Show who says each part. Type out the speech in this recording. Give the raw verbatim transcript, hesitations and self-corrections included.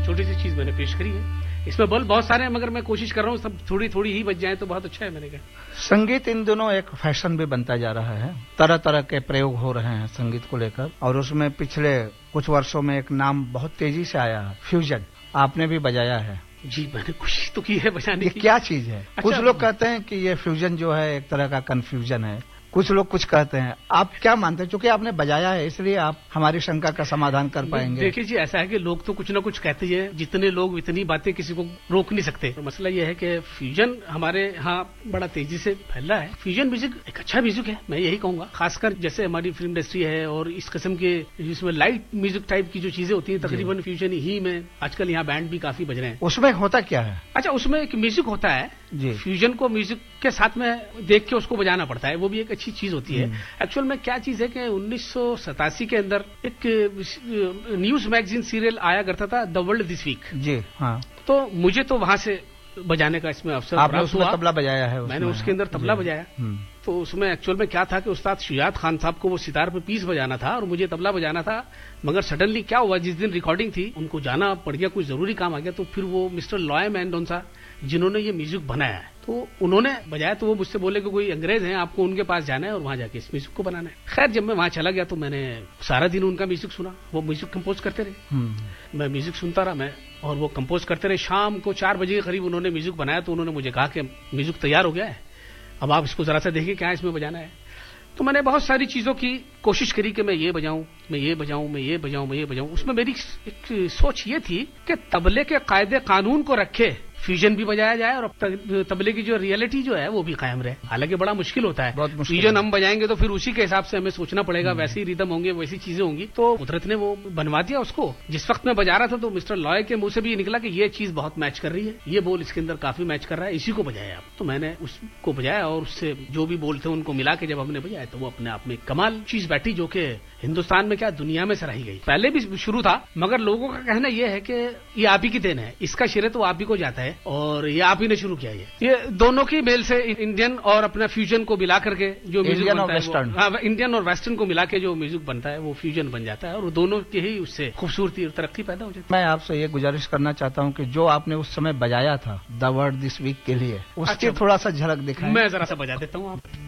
Speaker 1: छोटी सी चीज मैंने पेश करी है। इसमें बल बहुत सारे हैं, मगर मैं कोशिश कर रहा हूँ सब थोड़ी थोड़ी ही बच जाए तो बहुत अच्छा है। मैंने कहा
Speaker 2: संगीत इन दिनों एक फैशन भी बनता जा रहा है, तरह तरह के प्रयोग हो रहे हैं संगीत को लेकर, और उसमें पिछले कुछ वर्षों में एक नाम बहुत तेजी से आया है, फ्यूजन। आपने भी बजाया है?
Speaker 1: जी, मैंने कोशिश तो की है बजाने की।
Speaker 2: क्या चीज है?
Speaker 1: अच्छा,
Speaker 2: कुछ लोग कहते हैं कि ये फ्यूजन जो है एक तरह का कंफ्यूजन है, कुछ लोग कुछ कहते हैं। आप क्या मानते हैं? क्योंकि आपने बजाया है इसलिए आप हमारी शंका का समाधान कर पाएंगे।
Speaker 1: देखिए जी, ऐसा है कि लोग तो कुछ ना कुछ कहते हैं, जितने लोग इतनी बातें किसी को रोक नहीं सकते। तो मसला यह है कि फ्यूजन हमारे यहाँ बड़ा तेजी से फैल रहा है। फ्यूजन म्यूजिक एक अच्छा म्यूजिक है, मैं यही कहूंगा। खासकर जैसे हमारी फिल्म इंडस्ट्री है और इस किस्म के जिसमें लाइट म्यूजिक टाइप की जो चीजें होती है, तकरीबन फ्यूजन ही में आजकल यहाँ बैंड भी काफी बज रहे हैं।
Speaker 2: उसमें होता क्या है?
Speaker 1: अच्छा, उसमें एक म्यूजिक होता है
Speaker 2: जी।
Speaker 1: फ्यूजन को म्यूजिक के साथ में देख के उसको बजाना पड़ता है, वो भी एक अच्छी चीज होती है। एक्चुअल में क्या चीज है कि उन्नीस सौ सतासी के अंदर एक न्यूज मैगजीन सीरियल आया करता था, द वर्ल्ड दिस वीक।
Speaker 2: जी हाँ।
Speaker 1: तो मुझे तो वहां से बजाने का इसमें अवसर
Speaker 2: आपने उसमें तबला बजाया है?
Speaker 1: मैंने उसके अंदर तबला बजाया। तो उसमें एक्चुअल में क्या था कि उस्ताद शुजात खान साहब को वो सितार पे पीस बजाना था और मुझे तबला बजाना था। मगर सडनली क्या हुआ, जिस दिन रिकॉर्डिंग थी उनको जाना पड़ गया, कुछ जरूरी काम आ गया। तो फिर वो मिस्टर लॉय मेंडोंसा जिन्होंने ये म्यूजिक बनाया है, तो उन्होंने बजाया। तो वो मुझसे बोले कि कोई अंग्रेज हैं, आपको उनके पास जाना है और वहां जाके इस म्यूजिक को बनाना है। खैर, जब मैं वहां चला गया तो मैंने सारा दिन उनका म्यूजिक सुना। वो म्यूजिक कंपोज करते रहे, मैं म्यूजिक सुनता रहा, मैं और वो कंपोज करते रहे। शाम को चार बजे के करीब उन्होंने म्यूजिक बनाया। तो उन्होंने मुझे कहा कि म्यूजिक तैयार हो गया है, अब आप इसको जरा सा देखिए क्या इसमें बजाना है। तो मैंने बहुत सारी चीजों की कोशिश करी कि मैं ये बजाऊं, मैं ये बजाऊं, मैं ये बजाऊं, मैं ये बजाऊं। उसमें मेरी एक सोच ये थी कि तबले के कायदे कानून को रखे फ्यूजन भी बजाया जाए और तबले की जो रियलिटी जो है वो भी कायम रहे। हालांकि बड़ा मुश्किल होता है, फ्यूजन हम बजाएंगे तो फिर उसी के हिसाब से हमें सोचना पड़ेगा, वैसे ही रिदम होंगे, वैसी चीजें होंगी। तो कुदरत ने वो बनवा दिया उसको। जिस वक्त मैं बजा रहा था तो मिस्टर लॉय के मुंह से भी निकला कि ये चीज बहुत मैच कर रही है, ये बोल इसके अंदर काफी मैच कर रहा है, इसी को बजाया आप। तो मैंने उसको बजाया और उससे जो भी बोल थे उनको मिला के जब हमने बजाया तो वो अपने आप में कमाल चीज बैठी, जो कि हिंदुस्तान में क्या दुनिया में सराही गई। पहले भी शुरू था, मगर लोगों का कहना यह है कि ये आप ही की देन है, इसका श्रेय तो आप ही को जाता है और ये आप ही ने शुरू किया। ये ये दोनों की मेल से इंडियन और अपना फ्यूजन को मिला करके जो म्यूजिक बनता है, हाँ, इंडियन और वेस्टर्न को मिला के जो म्यूजिक बनता है वो फ्यूजन बन जाता है और दोनों की ही उससे खूबसूरती और तरक्की पैदा हो जाती है।
Speaker 2: मैं आपसे ये गुजारिश करना चाहता हूँ कि जो आपने उस समय बजाया था द वर्ल्ड दिस वीक के लिए, उसकी थोड़ा सा झलक दिखाएं।
Speaker 1: मैं जरा सा बजा देता हूँ। आप